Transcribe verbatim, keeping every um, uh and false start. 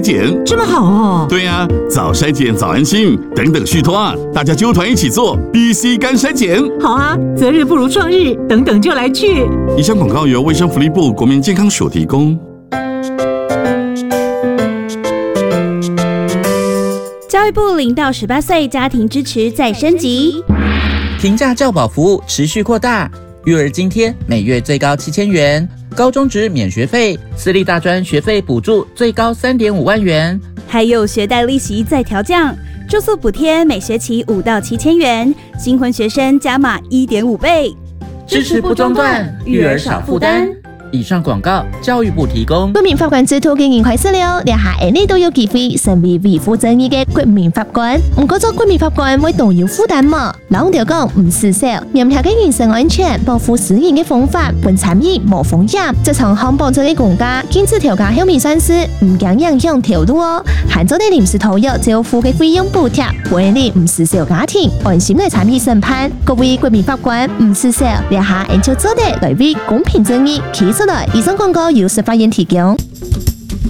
检， 这么好哦。 对呀、啊，早筛检早安心，等等续托啊，大家揪团一起做 B C 肝筛检。 好啊，择日不如撞日，等等就来去。 以上广告由卫生福利部国民健康署提供。 教育部零到十八岁家庭支持再升级， 平价教保服务持续扩大，育儿津贴每月最高七千元，高中职免学费，私立大专学费补助最高三点五万元， 还有学贷利息再调降，住宿补贴每学期五到七千元，新婚学生加码一点五倍， 支持不中断，育儿少负担。以上广告，教育部提供。 国民法官最初經研開始了，兩下你都有機會成為維護正義嘅國民法官。唔過做國民法官會動搖負擔嘛？老條講唔施手，嚴格嘅人身安全、保護私人嘅方法，本參與無風險。這場康保這個國家禁止調價後面算是唔驚影響條路哦。限咗你臨時投入政府嘅費用補貼，為你唔施手家庭安心嚟參與審判。各位國民法官唔施手，兩下你就做得來為公平正義。出來，以上廣告由司法院提供。